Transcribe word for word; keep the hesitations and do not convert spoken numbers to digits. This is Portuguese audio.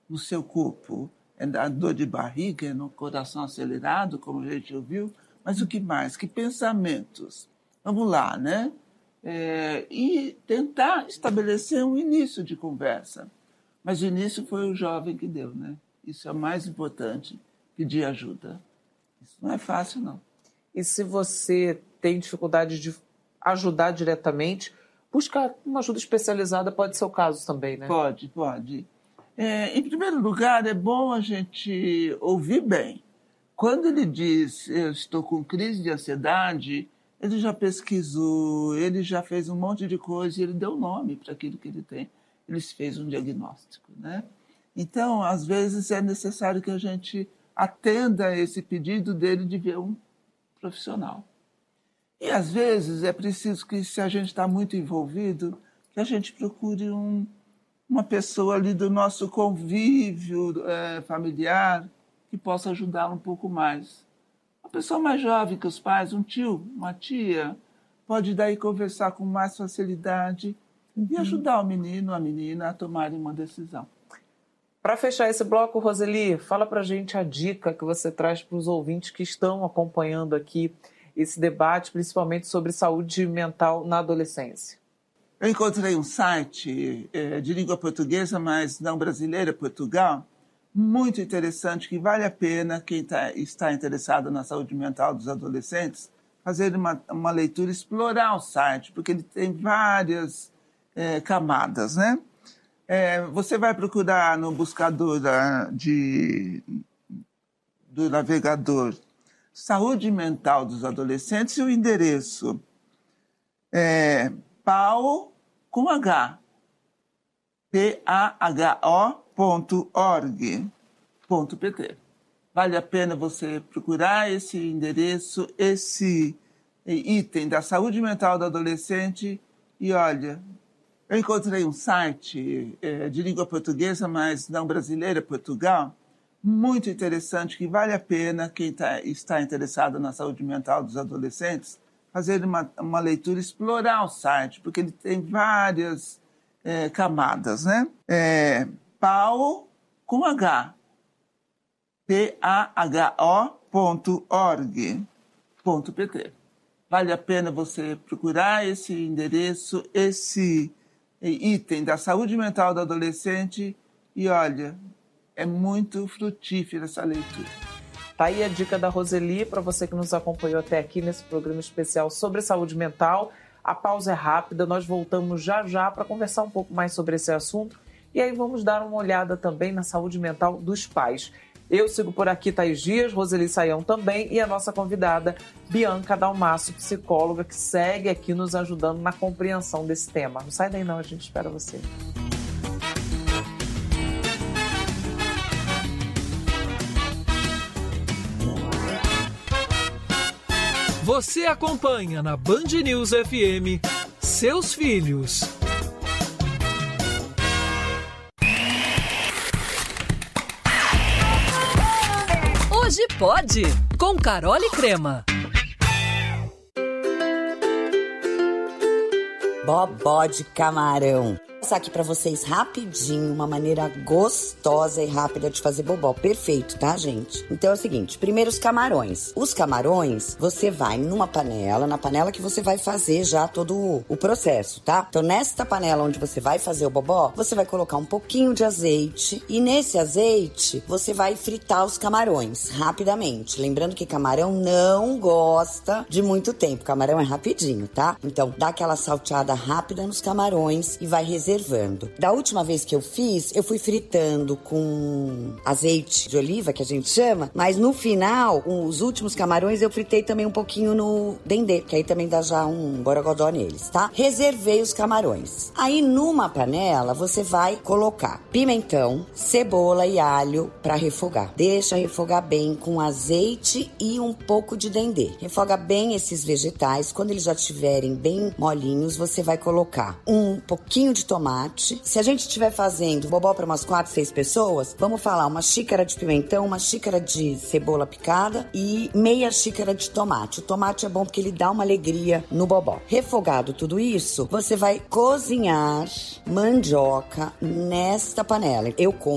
no seu corpo? É a dor de barriga, é no coração acelerado, como a gente ouviu, mas o que mais? Que pensamentos? Vamos lá, né? É, e tentar estabelecer um início de conversa. Mas o início foi o jovem que deu, né? Isso é o mais importante, pedir ajuda. Isso não é fácil, não. E se você tem dificuldade de ajudar diretamente, buscar uma ajuda especializada pode ser o caso também, né? Pode, pode. É, em primeiro lugar, é bom a gente ouvir bem. Quando ele diz, eu estou com crise de ansiedade, ele já pesquisou, ele já fez um monte de coisa e ele deu nome para aquilo que ele tem. Ele fez um diagnóstico, né? Então, às vezes, é necessário que a gente atenda a esse pedido dele de ver um profissional. E, às vezes, é preciso que, se a gente está muito envolvido, que a gente procure um, uma pessoa ali do nosso convívio é, familiar que possa ajudá-lo um pouco mais. Uma pessoa mais jovem que os pais, um tio, uma tia, pode daí conversar com mais facilidade uhum. e ajudar o menino, a menina a tomarem uma decisão. Para fechar esse bloco, Roseli, fala para a gente a dica que você traz para os ouvintes que estão acompanhando aqui esse debate, principalmente sobre saúde mental na adolescência. Eu encontrei um site é, de língua portuguesa, mas não brasileira, Portugal, muito interessante, que vale a pena quem tá, está interessado na saúde mental dos adolescentes fazer uma, uma leitura, explorar o site, porque ele tem várias é, camadas, né? É, você vai procurar no buscador da, de, do navegador Saúde Mental dos Adolescentes e o endereço é P A O com H, P A H O ponto org ponto P T. Vale a pena você procurar esse endereço, esse item da saúde mental do adolescente e olha, eu encontrei um site é, de língua portuguesa, mas não brasileira, Portugal, muito interessante, que vale a pena quem tá, está interessado na saúde mental dos adolescentes fazer uma, uma leitura, explorar o site, porque ele tem várias é, camadas, né? É, P A O com H, P A H O ponto org ponto P T. Vale a pena você procurar esse endereço, esse item da saúde mental do adolescente e olha, é muito frutífera essa leitura. Tá aí a dica da Roseli para você que nos acompanhou até aqui nesse programa especial sobre saúde mental. A pausa é rápida, nós voltamos já já para conversar um pouco mais sobre esse assunto e aí vamos dar uma olhada também na saúde mental dos pais. Eu sigo por aqui, Thaís Dias, Roseli Saião também e a nossa convidada, Bianca Dalmasso, psicóloga, que segue aqui nos ajudando na compreensão desse tema. Não sai daí não, a gente espera você. Você acompanha na Band News F M Seus Filhos. Hoje pode, com Carol e Crema. Bobó de camarão. Vou passar aqui pra vocês rapidinho, uma maneira gostosa e rápida de fazer bobó. Perfeito, tá, gente? Então é o seguinte, primeiro os camarões. Os camarões, você vai numa panela, na panela que você vai fazer já todo o processo, tá? Então nesta panela onde você vai fazer o bobó, você vai colocar um pouquinho de azeite e nesse azeite você vai fritar os camarões rapidamente. Lembrando que camarão não gosta de muito tempo, camarão é rapidinho, tá? Então dá aquela salteada rápida nos camarões e vai reservando. Da última vez que eu fiz, eu fui fritando com azeite de oliva, que a gente chama, mas no final, os últimos camarões, eu fritei também um pouquinho no dendê, que aí também dá já um borogodó neles, tá? Reservei os camarões. Aí, numa panela, você vai colocar pimentão, cebola e alho pra refogar. Deixa refogar bem com azeite e um pouco de dendê. Refoga bem esses vegetais. Quando eles já estiverem bem molinhos, você vai colocar um pouquinho de tomate. Se a gente estiver fazendo bobó para umas quatro, seis pessoas, vamos falar uma xícara de pimentão, uma xícara de cebola picada e meia xícara de tomate. O tomate é bom porque ele dá uma alegria no bobó. Refogado tudo isso, você vai cozinhar mandioca nesta panela. Eu